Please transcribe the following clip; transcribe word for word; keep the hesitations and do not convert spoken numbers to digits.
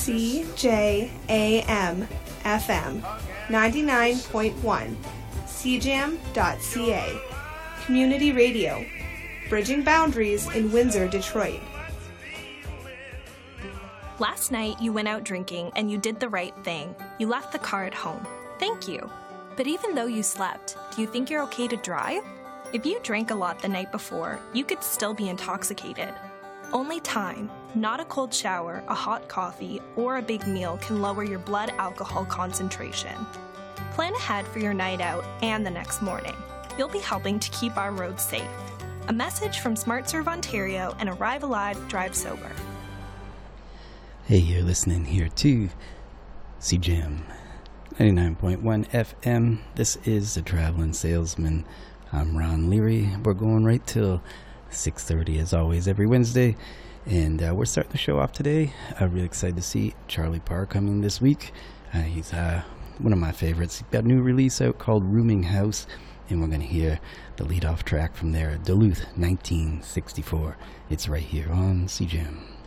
C J A M F M ninety-nine point one, c jam dot c a. Community Radio, bridging boundaries in Windsor, Detroit. Last night, you went out drinking and you did the right thing. You left the car at home. Thank you. But even though you slept, do you think you're okay to drive? If you drank a lot the night before, you could still be intoxicated. Only time, not a cold shower, a hot coffee, or a big meal can lower your blood alcohol concentration. Plan ahead for your night out and the next morning. You'll be helping to keep our roads safe. A message from SmartServe Ontario and Arrive Alive, Drive Sober. Hey, you're listening here to C Jam ninety-nine point one F M. This is The Traveling Salesman. I'm Ron Leary. We're going right till six thirty as always every Wednesday, and uh, we're starting the show off today. I'm really excited to see Charlie Parr coming this week. Uh, he's uh, one of my favorites. He's got a new release out called Rooming House, and we're going to hear the lead-off track from there, Duluth nineteen sixty-four. It's right here on C Jam.